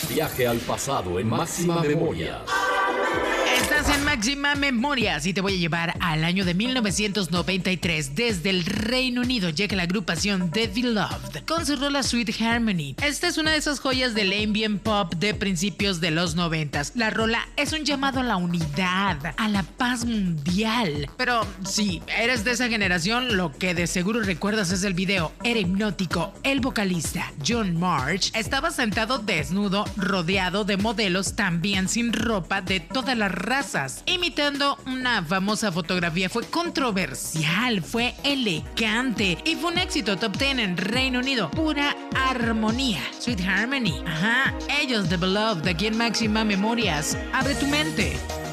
Viaje al pasado en Máxima Memoria. Estás en Máxima Memorias y te voy a llevar al año de 1993. Desde el Reino Unido llega la agrupación The Beloved con su rola Sweet Harmony. Esta es una de esas joyas del ambient pop de principios de los 90s. La rola es un llamado a la unidad, a la paz mundial. Pero si eres de esa generación, lo que de seguro recuerdas es el video. Era hipnótico. El vocalista John March estaba sentado desnudo, rodeado de modelos también sin ropa de todas las razas, imitando una famosa fotografía. Fue controversial, fue elegante y fue un éxito top 10 en Reino Unido. Pura armonía. Sweet Harmony. Ajá. Ellos, The Beloved, aquí en Máxima Memorias. Abre tu mente.